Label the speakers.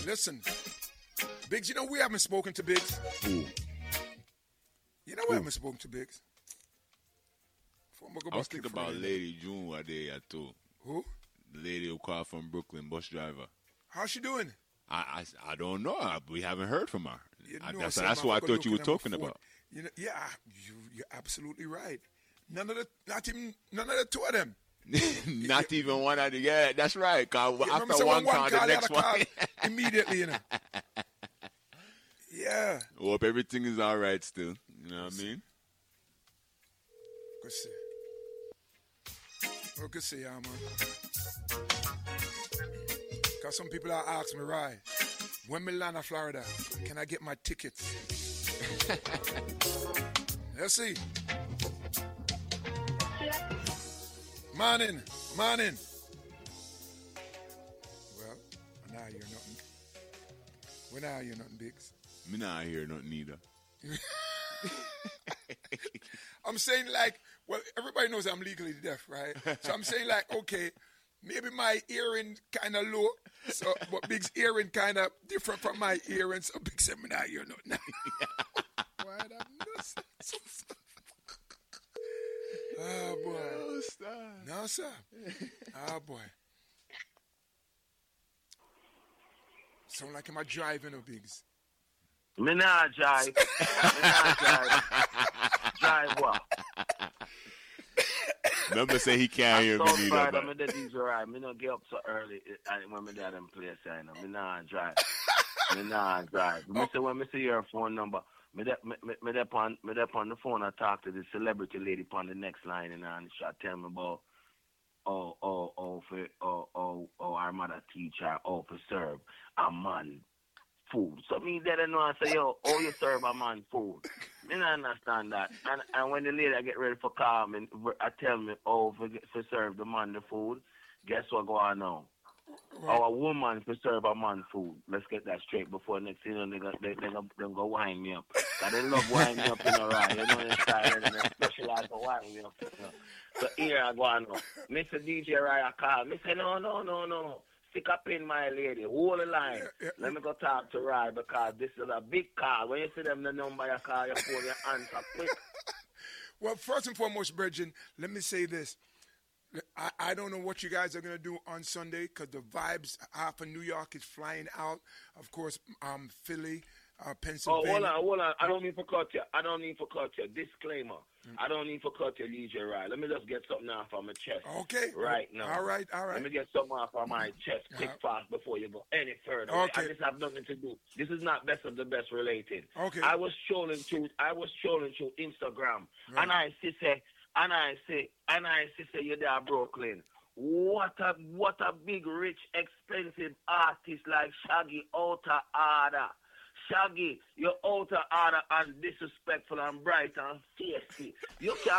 Speaker 1: Listen, Biggs, you know we haven't spoken to Biggs.
Speaker 2: Who?
Speaker 1: You know we haven't spoken to Biggs.
Speaker 2: I was thinking about Lady June one day I told.
Speaker 1: Who?
Speaker 2: The lady who called from Brooklyn, bus driver.
Speaker 1: How's she doing?
Speaker 2: I don't know. We haven't heard from her.
Speaker 1: That's
Speaker 2: what I thought you were talking about.
Speaker 1: You know, yeah, you're absolutely right. None of the two of them.
Speaker 2: Not even one of the, yeah, that's right. Cause after one call, the next one.
Speaker 1: Immediately, you know. Yeah.
Speaker 2: Hope everything is all right still. You know what I mean?
Speaker 1: Good see. Well, good see, yeah, man. Because some people are asking me, right, when me land in Florida, can I get my tickets? Let's see. Morning. Well, now I hear nothing. When I hear nothing, Biggs.
Speaker 2: Me not hear nothing either.
Speaker 1: I'm saying like, well, everybody knows I'm legally deaf, right? So I'm saying like, okay, maybe my hearing kind of low, so but Big's hearing kind of different from my hearing, so Big said me not hear nothing. Why that nuts? Oh boy.
Speaker 2: No, stop.
Speaker 1: No, sir. Oh boy. Sound like am I driving or Biggs?
Speaker 3: Me not drive. Drive what?
Speaker 2: Remember say he can't hear me
Speaker 3: neither.
Speaker 2: neither.
Speaker 3: I'm the DJ right. Me not get up so early when my dad and play sign. Me not drive. Me say when me see your phone number, me up on the phone. I talk to the celebrity lady on the next line and she tell me about our mother teacher for serve a man food. So me that I know I say, yo, you serve a man food. Me not understand that. And when the lady I get ready for call me, I tell me, for serve the man the food, guess what go on now?
Speaker 1: Right.
Speaker 3: Our woman for serve a man food. Let's get that straight before next thing they go wind me up. Cause they love wind me up, right? You know the style and they specialize for wind me up. So here I go on now. Mr. DJ Raya call. Me say, no. Stick up in my lady, hold the line. Let me go talk to Rye because this is a big call. When you see them the number you call, you phone, you answer quick.
Speaker 1: Well, first and foremost, Virgin, let me say this. I don't know what you guys are going to do on Sunday because the vibes half of New York is flying out. Of course, Philly, Pennsylvania.
Speaker 3: Oh, hold on. I don't need to cut you. Disclaimer. I don't need to cut you, DJ Rye. Let me just get something off of my chest.
Speaker 1: Okay.
Speaker 3: Right now.
Speaker 1: All right.
Speaker 3: Let me get something off of my chest quick, fast, before you go any further.
Speaker 1: Okay.
Speaker 3: I just have nothing to do. This is not best of the best related.
Speaker 1: Okay.
Speaker 3: I was trolling through Instagram,
Speaker 1: right.
Speaker 3: and I say, you're there, Brooklyn. What a big, rich, expensive artist like Shaggy out of order. Shaggy, you're out of order and disrespectful and bright and tasty. You can't